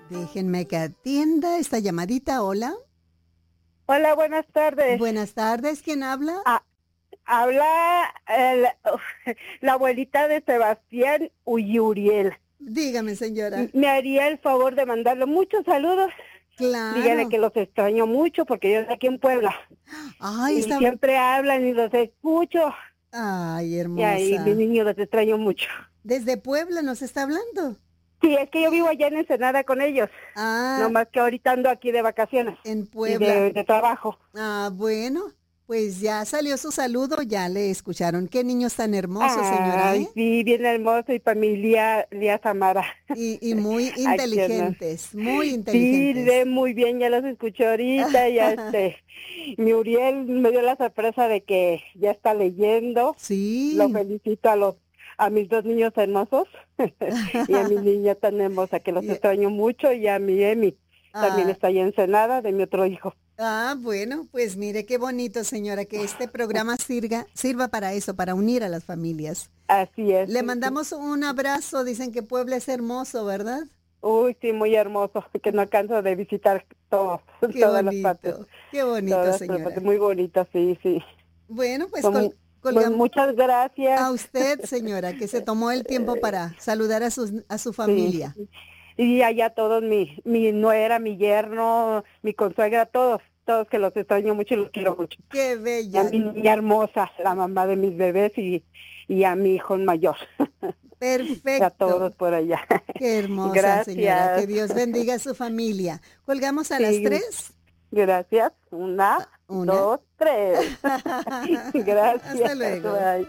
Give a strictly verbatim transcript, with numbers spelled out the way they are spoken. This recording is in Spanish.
Déjenme que atienda esta llamadita. Hola. Hola, buenas tardes. Buenas tardes. ¿Quién habla? Ah, habla el- la abuelita de Sebastián Uyuriel. Dígame, señora. Me haría el favor de mandarle muchos saludos. Dígale Claro. que los extraño mucho porque yo estoy aquí en Puebla. Ay, Y está... siempre hablan y los escucho. Ay, Y ahí, hermosa. mis niños, los extraño mucho. Desde Puebla nos está hablando. Sí, es que yo vivo allá en Ensenada con ellos. Ah, Nomás que ahorita ando aquí de vacaciones en y Puebla. de, de trabajo. Ah, bueno, pues ya salió su saludo, ya le escucharon. Qué niños tan hermosos, señora, Ay, ¿eh? sí, bien hermoso y familia Lía Samara. Y, y muy Aquí andan. inteligentes, muy Sí, inteligentes. lee muy bien, ya los escuché ahorita, ya este, mi Uriel me dio la sorpresa de que ya está leyendo. Lo Sí. felicito a los, a mis dos niños hermosos y a mi niña tan hermosa que los Y- extraño mucho y a mi Emi, también ah, está allá en Ensenada, de mi otro hijo. ah, bueno, pues mire qué bonito, señora, que este programa sirva, sirva para eso, para unir a las familias. Así es. Le mandamos un abrazo, dicen que Puebla es hermoso, ¿verdad? Uy, sí, muy hermoso, que no alcanzo de visitar todos, Qué todas las partes, bonito, qué bonito, todas las partes, señora. muy bonito, sí, sí. Bueno, pues Pues, col- pues colgamos muchas gracias. a usted, señora, que se tomó el tiempo para saludar a sus, a su Sí, familia. y allá todos, mi, mi nuera, mi yerno, mi consuegra, todos, todos que los extraño mucho y los quiero mucho. Qué A bella, mi niña hermosa, la mamá de mis bebés y, y a mi hijo mayor, a todos perfecto. por allá. Qué hermosa, señora. Que Gracias. Dios bendiga a su familia. Colgamos a las Sí, tres. gracias. Una, Una. dos, tres. Hasta Gracias. luego. Bye.